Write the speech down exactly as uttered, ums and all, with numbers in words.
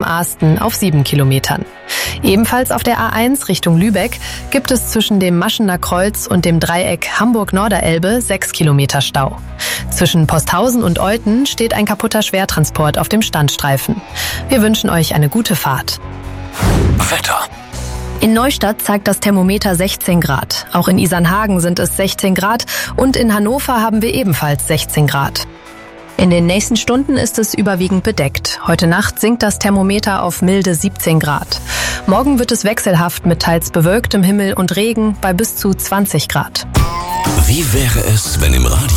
Ahsten auf sieben Kilometern. Ebenfalls auf der A eins Richtung Lübeck gibt es zwischen dem Maschener Kreuz und dem Dreieck Hamburg-Norderelbe sechs Kilometer Stau. Zwischen Posthausen und Olten steht ein kaputter Schwertransport auf dem Standstreifen. Wir wünschen euch eine gute Fahrt. Wetter. In Neustadt zeigt das Thermometer sechzehn Grad. Auch in Isernhagen sind es sechzehn Grad und in Hannover haben wir ebenfalls sechzehn Grad. In den nächsten Stunden ist es überwiegend bedeckt. Heute Nacht sinkt das Thermometer auf milde siebzehn Grad. Morgen wird es wechselhaft mit teils bewölktem Himmel und Regen bei bis zu zwanzig Grad. Wie wäre es, wenn im Radio